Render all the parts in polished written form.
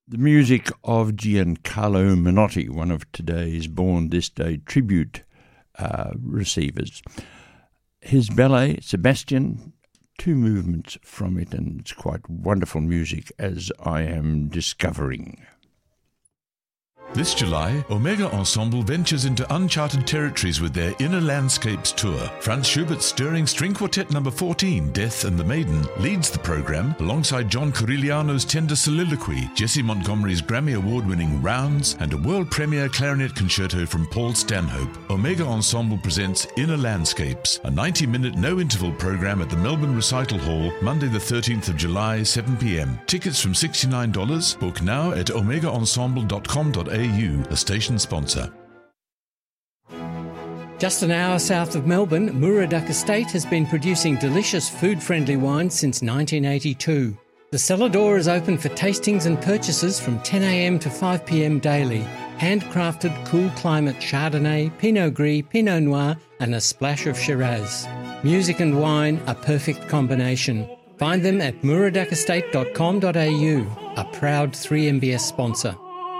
The music of Giancarlo Menotti, one of today's Born This Day tribute receivers. His ballet, Sebastian, 2 movements from it, and it's quite wonderful music, as I am discovering. This July, Omega Ensemble ventures into uncharted territories with their Inner Landscapes tour. Franz Schubert's stirring string quartet number 14, Death and the Maiden, leads the program alongside John Corigliano's tender soliloquy, Jesse Montgomery's Grammy Award-winning Rounds, and a world premiere clarinet concerto from Paul Stanhope. Omega Ensemble presents Inner Landscapes, a 90-minute no-interval program at the Melbourne Recital Hall, Monday the 13th of July, 7 p.m. Tickets from $69. Book now at omegaensemble.com.au. a station sponsor. Just an hour south of Melbourne, Muraduck Estate has been producing delicious food-friendly wine since 1982. The cellar door is open for tastings and purchases from 10 a.m. to 5 p.m. daily. Handcrafted cool climate Chardonnay, Pinot Gris, Pinot Noir and a splash of Shiraz. Music and wine, a perfect combination. Find them at muraduckestate.com.au, a proud 3MBS sponsor.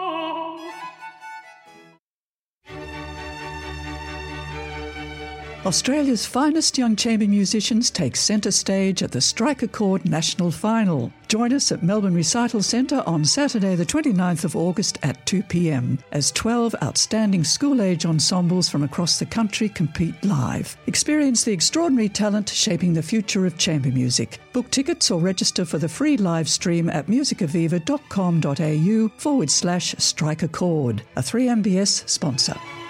Australia's finest young chamber musicians take centre stage at the Strike a Chord National Final. Join us at Melbourne Recital Centre on Saturday the 29th of August at 2 p.m. as 12 outstanding school-age ensembles from across the country compete live. Experience the extraordinary talent shaping the future of chamber music. Book tickets or register for the free live stream at musicaviva.com.au/Strike a Chord, a 3MBS sponsor.